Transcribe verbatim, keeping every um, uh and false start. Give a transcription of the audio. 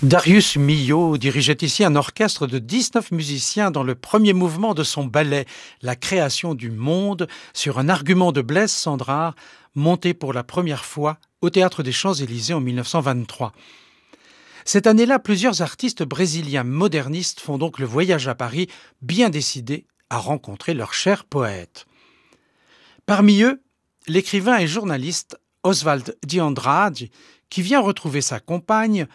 Darius Milhaud dirigeait ici un orchestre de dix-neuf musiciens dans le premier mouvement de son ballet La création du monde sur un argument de Blaise Cendrars monté pour la première fois au Théâtre des Champs-Élysées en mille neuf cent vingt-trois. Cette année-là, plusieurs artistes brésiliens modernistes font donc le voyage à Paris, bien décidés à rencontrer leur cher poète. Parmi eux, l'écrivain et journaliste Oswald de Andrade, qui vient retrouver sa compagne